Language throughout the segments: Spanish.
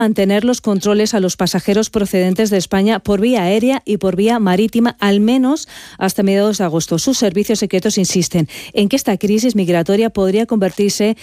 mantener los controles a los pasajeros procedentes de España por vía aérea y por vía marítima, al menos hasta mediados de agosto. Sus servicios secretos insisten en que esta crisis migratoria podría convertir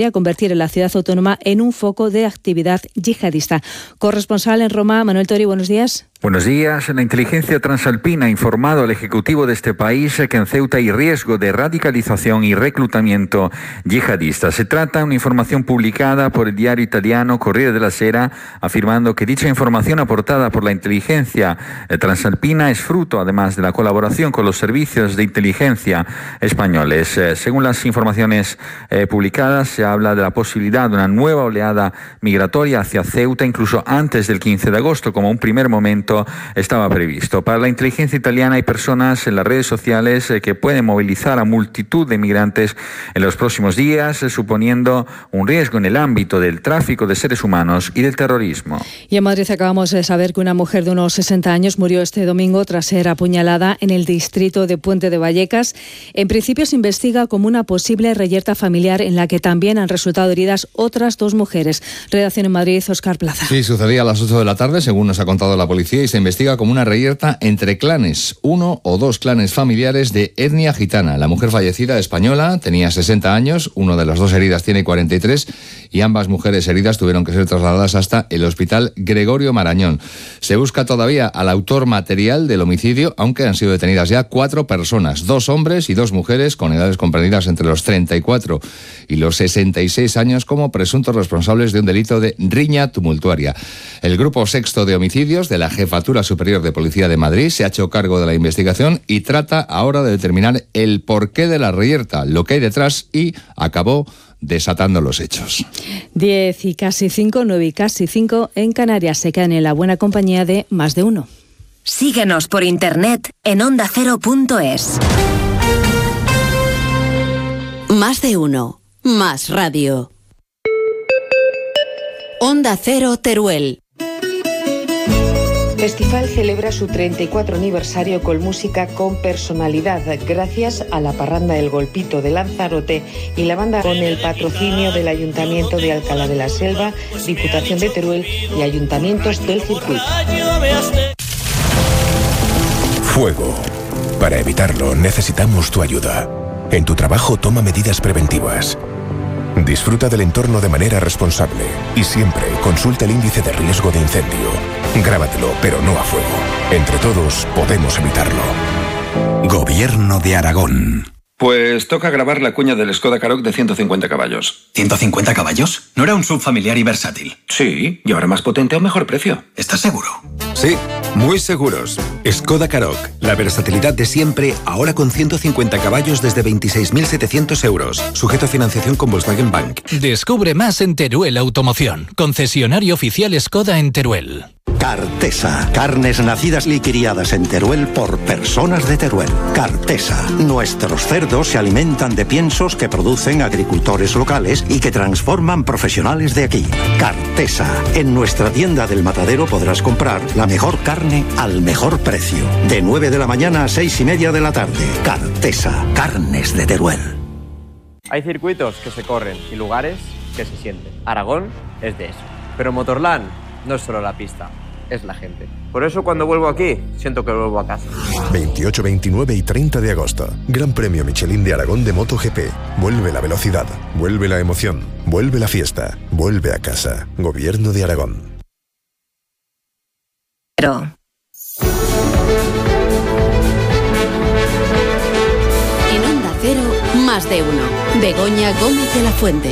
en la ciudad autónoma en un foco de actividad yihadista. Corresponsal en Roma, Manuel Tori, buenos días. Buenos días. La inteligencia transalpina ha informado al Ejecutivo de este país que en Ceuta hay riesgo de radicalización y reclutamiento yihadista. Se trata de una información publicada por el diario italiano Corriere della Sera, afirmando que dicha información aportada por la inteligencia transalpina es fruto, además, de la colaboración con los servicios de inteligencia españoles. Según las informaciones publicadas, se habla de la posibilidad de una nueva oleada migratoria hacia Ceuta, incluso antes del 15 de agosto, como un primer momento estaba previsto. Para la inteligencia italiana hay personas en las redes sociales que pueden movilizar a multitud de migrantes en los próximos días, suponiendo un riesgo en el ámbito del tráfico de seres humanos y del terrorismo. Y en Madrid acabamos de saber que una mujer de unos 60 años murió este domingo tras ser apuñalada en el distrito de Puente de Vallecas. En principio se investiga como una posible reyerta familiar en la que también han resultado heridas otras dos mujeres. Redacción en Madrid, Óscar Plaza. Sí, sucedía a las 8 de la tarde, según nos ha contado la policía, y se investiga como una reyerta entre clanes, uno o dos clanes familiares de etnia gitana. La mujer fallecida, española, tenía 60 años, uno de las dos heridas tiene 43 y ambas mujeres heridas tuvieron que ser trasladadas hasta el Hospital Gregorio Marañón. Se busca todavía al autor material del homicidio, aunque han sido detenidas ya 4 personas, 2 hombres y 2 mujeres con edades comprendidas entre los 34 y los 66 años como presuntos responsables de un delito de riña tumultuaria. El grupo sexto de homicidios de la Jefatura Superior de Policía de Madrid se ha hecho cargo de la investigación y trata ahora de determinar el porqué de la reyerta, lo que hay detrás y acabó desatando los hechos. 10 y casi 5, 9 y casi 5 en Canarias. Se quedan en la buena compañía de Más de Uno. Síguenos por internet en ondacero.es. Más de Uno. Más radio. Onda Cero Teruel. Festival celebra su 34 aniversario con música con personalidad, gracias a la parranda El Golpito de Lanzarote y la banda, con el patrocinio del Ayuntamiento de Alcalá de la Selva, Diputación de Teruel y ayuntamientos del circuito. Fuego. Para evitarlo necesitamos tu ayuda. En tu trabajo toma medidas preventivas. Disfruta del entorno de manera responsable y siempre consulta el índice de riesgo de incendio. Grábatelo, pero no a fuego. Entre todos podemos evitarlo. Gobierno de Aragón. Pues toca grabar la cuña del Skoda Karoq de 150 caballos. ¿150 caballos? ¿No era un SUV familiar y versátil? Sí, y ahora más potente a un mejor precio. ¿Estás seguro? Sí, muy seguros. Skoda Karoq, la versatilidad de siempre, ahora con 150 caballos desde 26.700 euros. Sujeto a financiación con Volkswagen Bank. Descubre más en Teruel Automoción, concesionario oficial Skoda en Teruel. Cartesa, carnes nacidas y criadas en Teruel por personas de Teruel. Cartesa, nuestros cerdos se alimentan de piensos que producen agricultores locales y que transforman profesionales de aquí. Cartesa, en nuestra tienda del Matadero podrás comprar la mejor carne al mejor precio. De 9 de la mañana a 6:30 de la tarde. Cartesa, carnes de Teruel. Hay circuitos que se corren y lugares que se sienten. Aragón es de eso. Pero Motorland no es solo la pista, es la gente. Por eso cuando vuelvo aquí, siento que vuelvo a casa. 28, 29 y 30 de agosto. Gran Premio Michelin de Aragón de MotoGP. Vuelve la velocidad, vuelve la emoción, vuelve la fiesta, vuelve a casa. Gobierno de Aragón. En Onda Cero, Más de Uno. Begoña Gómez de la Fuente.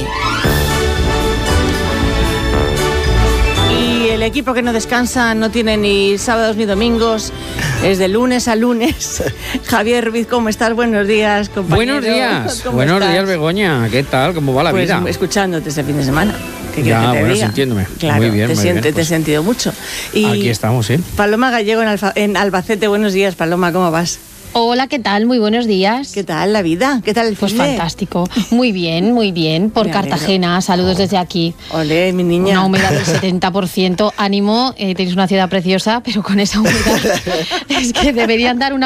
Y el equipo que no descansa no tiene ni sábados ni domingos, es de lunes a lunes. Javier Ruiz, ¿cómo estás? Buenos días, compañero. Buenos días, Begoña. ¿Qué tal? ¿Cómo va la vida? Escuchándote este fin de semana. Ya, bueno, sintiéndome. Claro, muy bien, te he sentido mucho. Y aquí estamos, sí. Paloma Gallego en Albacete. Buenos días, Paloma, ¿cómo vas? Hola, ¿qué tal? Muy buenos días. ¿Qué tal la vida? ¿Qué tal el Pues finde? Fantástico. Muy bien. Por Cartagena. Saludos desde aquí. Olé, mi niña. Una humedad del 70%. Ánimo, tenéis una ciudad preciosa, pero con esa humedad es que deberían dar una